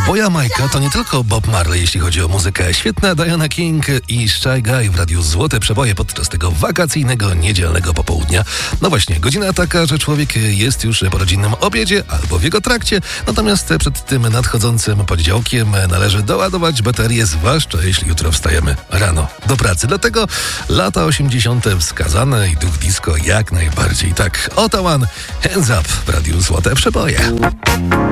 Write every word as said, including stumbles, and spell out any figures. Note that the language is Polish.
Bo Jamajka to nie tylko Bob Marley, jeśli chodzi o muzykę. Świetna Diana King i Shy Guy w radiu Złote Przeboje podczas tego wakacyjnego, niedzielnego popołudnia. No właśnie, godzina taka, że człowiek jest już po rodzinnym obiedzie albo w jego trakcie, natomiast przed tym nadchodzącym poniedziałkiem należy doładować baterię, zwłaszcza jeśli jutro wstajemy rano do pracy. Dlatego lata osiemdziesiąte wskazane i duch disco jak najbardziej. Tak, Otawan, Hands Up w radiu Złote Przeboje.